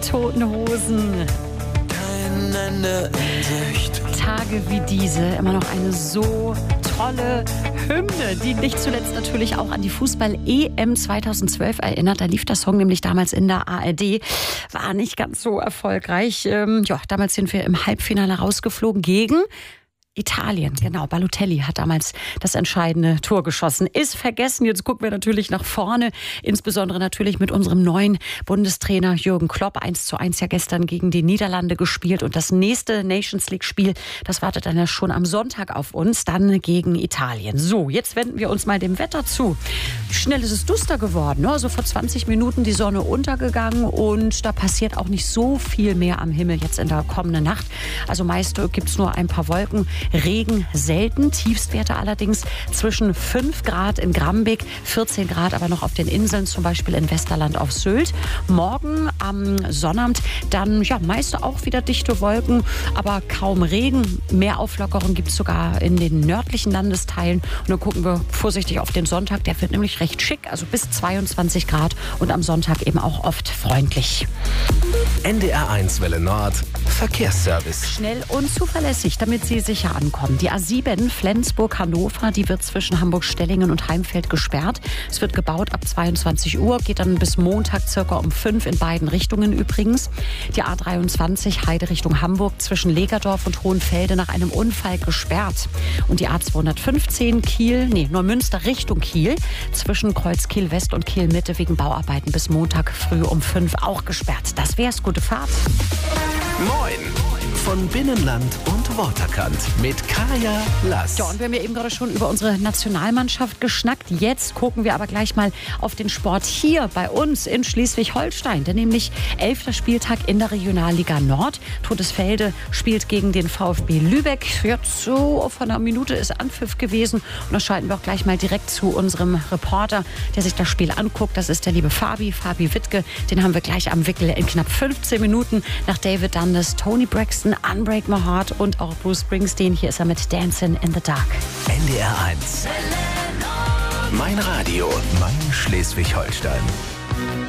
Toten Hosen. Kein Ende in Sicht. Tage wie diese, immer noch eine so tolle Hymne, die nicht zuletzt natürlich auch an die Fußball-EM 2012 erinnert. Da lief der Song nämlich damals in der ARD. War nicht ganz so erfolgreich. Damals sind wir im Halbfinale rausgeflogen gegen Italien, genau. Balotelli hat damals das entscheidende Tor geschossen. Ist vergessen. Jetzt gucken wir natürlich nach vorne. Insbesondere natürlich mit unserem neuen Bundestrainer Jürgen Klopp. 1:1 ja gestern gegen die Niederlande gespielt. Und das nächste Nations League-Spiel, das wartet dann ja schon am Sonntag auf uns. Dann gegen Italien. So, jetzt wenden wir uns mal dem Wetter zu. Wie schnell ist es duster geworden? Also vor 20 Minuten die Sonne untergegangen. Und da passiert auch nicht so viel mehr am Himmel jetzt in der kommenden Nacht. Also meist gibt es nur ein paar Wolken. Regen selten, Tiefstwerte allerdings zwischen 5 Grad in Grambeck, 14 Grad aber noch auf den Inseln, zum Beispiel in Westerland auf Sylt. Morgen am Sonnabend dann meist auch wieder dichte Wolken, aber kaum Regen. Mehr Auflockerung gibt es sogar in den nördlichen Landesteilen. Und dann gucken wir vorsichtig auf den Sonntag, der wird nämlich recht schick, also bis 22 Grad und am Sonntag eben auch oft freundlich. NDR1 Welle Nord, Verkehrsservice. Schnell und zuverlässig, damit Sie sicher ankommen. Die A7 Flensburg-Hannover, die wird zwischen Hamburg-Stellingen und Heimfeld gesperrt. Es wird gebaut ab 22 Uhr, geht dann bis Montag circa um 5 in beiden Richtungen übrigens. Die A23 Heide Richtung Hamburg zwischen Legerdorf und Hohenfelde nach einem Unfall gesperrt. Und die A215 Neumünster Richtung Kiel zwischen Kreuz Kiel West und Kiel Mitte wegen Bauarbeiten bis Montag früh um 5 auch gesperrt. Das wär's. Gute Fahrt. Moin! Von Binnenland und Waterkant mit Kaya Lass. Ja, und wir haben ja eben gerade schon über unsere Nationalmannschaft geschnackt. Jetzt gucken wir aber gleich mal auf den Sport hier bei uns in Schleswig-Holstein. Denn nämlich 11. Spieltag in der Regionalliga Nord. Todesfelde spielt gegen den VfB Lübeck. Jetzt so von einer Minute ist Anpfiff gewesen. Und da schalten wir auch gleich mal direkt zu unserem Reporter, der sich das Spiel anguckt. Das ist der liebe Fabi Wittke. Den haben wir gleich am Wickel in knapp 15 Minuten nach David Dundas, Tony Braxton, Unbreak My Heart und auch Bruce Springsteen. Hier ist er mit Dancing in the Dark. NDR1. Mein Radio, mein Schleswig-Holstein.